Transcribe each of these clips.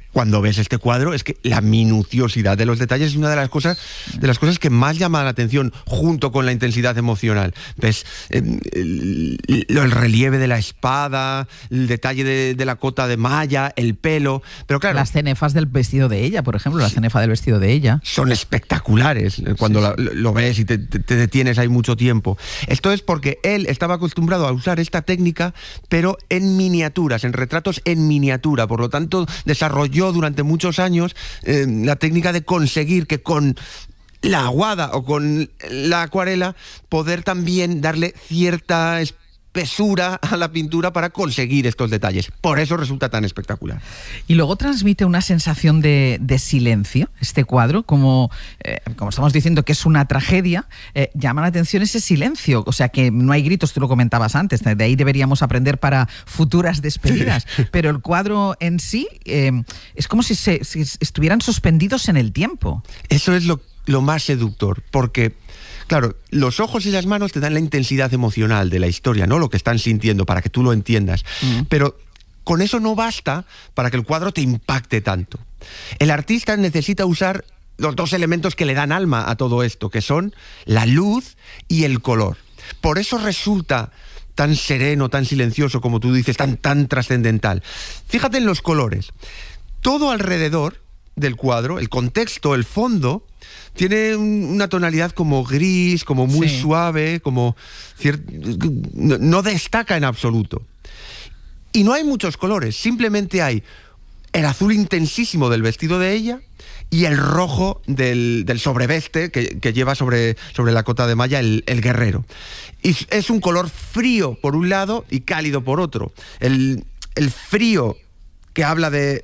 cuando ves este cuadro es que la minuciosidad de los detalles es una de las cosas que más llama la atención, junto con la intensidad emocional. Ves el relieve de la espada, el detalle de la cota de malla, el pelo, pero claro, las cenefas del vestido de ella, por ejemplo, la cenefa del vestido de ella son espectaculares cuando lo ves y te detienes ahí mucho tiempo. Esto es porque él estaba acostumbrado a usar esta técnica, pero en miniaturas, en retratos en miniatura. Por lo tanto, desarrolló durante muchos años la técnica de conseguir que con la aguada o con la acuarela poder también darle cierta espesura a la pintura para conseguir estos detalles. Por eso resulta tan espectacular. Y luego transmite una sensación de silencio, este cuadro, como estamos diciendo que es una tragedia, llama la atención ese silencio, o sea que no hay gritos, tú lo comentabas antes, de ahí deberíamos aprender para futuras despedidas, pero el cuadro en sí es como si estuvieran suspendidos en el tiempo. Eso es lo más seductor, porque claro, los ojos y las manos te dan la intensidad emocional de la historia, ¿no? Lo que están sintiendo, para que tú lo entiendas. Pero con eso no basta para que el cuadro te impacte tanto. El artista necesita usar los dos elementos que le dan alma a todo esto, que son la luz y el color. Por eso resulta tan sereno, tan silencioso, como tú dices, tan trascendental. Fíjate en los colores. Todo alrededor del cuadro, el contexto, el fondo, tiene una tonalidad como gris, como muy suave, como no destaca en absoluto. Y no hay muchos colores, simplemente hay el azul intensísimo del vestido de ella y el rojo del sobreveste que lleva sobre la cota de malla el guerrero. Y es un color frío por un lado y cálido por otro. El frío que habla del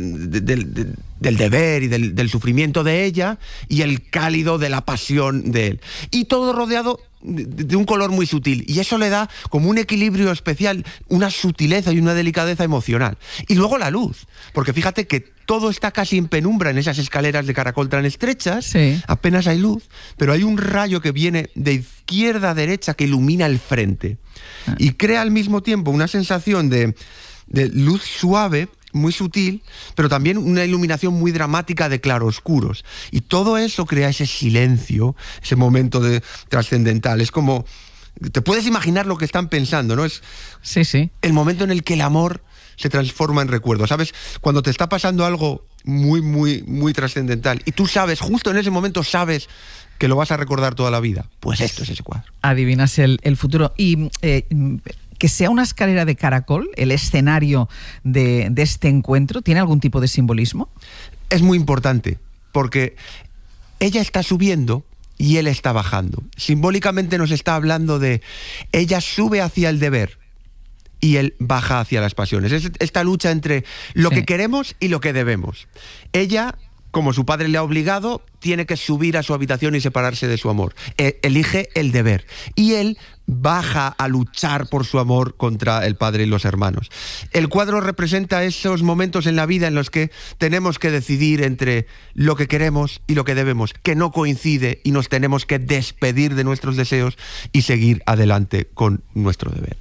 deber y del sufrimiento de ella, y el cálido de la pasión de él. Y todo rodeado de un color muy sutil. Y eso le da como un equilibrio especial, una sutileza y una delicadeza emocional. Y luego la luz, porque fíjate que todo está casi en penumbra en esas escaleras de caracol tan estrechas, apenas hay luz, pero hay un rayo que viene de izquierda a derecha que ilumina el frente. Y crea al mismo tiempo una sensación de luz suave, muy sutil, pero también una iluminación muy dramática de claroscuros. Y todo eso crea ese silencio, ese momento trascendental. Es como, te puedes imaginar lo que están pensando, ¿no? Es el momento en el que el amor se transforma en recuerdo. ¿Sabes? Cuando te está pasando algo muy, muy, muy trascendental y tú sabes, justo en ese momento sabes que lo vas a recordar toda la vida. Pues esto es ese cuadro. Adivinas el futuro. Y que sea una escalera de caracol, el escenario de este encuentro, ¿tiene algún tipo de simbolismo? Es muy importante, porque ella está subiendo y él está bajando. Simbólicamente nos está hablando de ella sube hacia el deber y él baja hacia las pasiones. Es esta lucha entre lo que queremos y lo que debemos. Ella, como su padre le ha obligado, tiene que subir a su habitación y separarse de su amor. Elige el deber. Y él baja a luchar por su amor contra el padre y los hermanos. El cuadro representa esos momentos en la vida en los que tenemos que decidir entre lo que queremos y lo que debemos, que no coincide, y nos tenemos que despedir de nuestros deseos y seguir adelante con nuestro deber.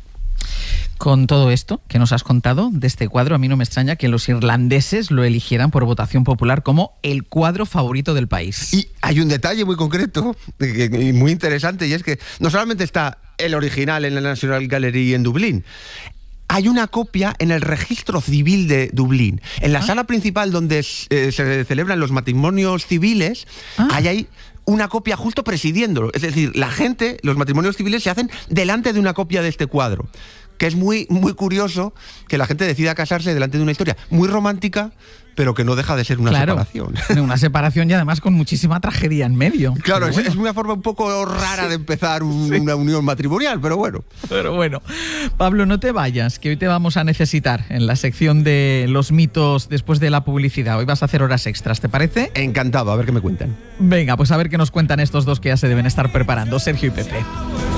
Con todo esto que nos has contado de este cuadro, a mí no me extraña que los irlandeses lo eligieran por votación popular como el cuadro favorito del país. Y hay un detalle muy concreto y muy interesante, y es que no solamente está el original en la National Gallery en Dublín, hay una copia en el registro civil de Dublín. En la sala principal donde se celebran los matrimonios civiles, hay una copia justo presidiéndolo. Es decir, los matrimonios civiles se hacen delante de una copia de este cuadro, que es muy, muy curioso que la gente decida casarse delante de una historia muy romántica, pero que no deja de ser una separación. Una separación y además con muchísima tragedia en medio. Claro, es una forma un poco rara de empezar una unión matrimonial, pero bueno. Pablo, no te vayas, que hoy te vamos a necesitar en la sección de los mitos después de la publicidad. Hoy vas a hacer horas extras, ¿te parece? Encantado, a ver qué me cuentan. Venga, pues a ver qué nos cuentan estos dos que ya se deben estar preparando, Sergio y Pepe.